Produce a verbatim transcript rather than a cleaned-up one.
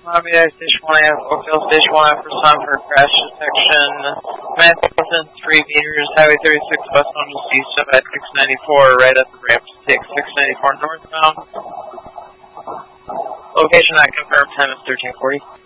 Lobby I, Station one A, Oakville Station one A for sun for crash detection. Command thousand three meters, Highway thirty-six westbound is east of at six ninety-four, right at the ramp to take six ninety-four northbound. Location not confirmed, time is thirteen forty.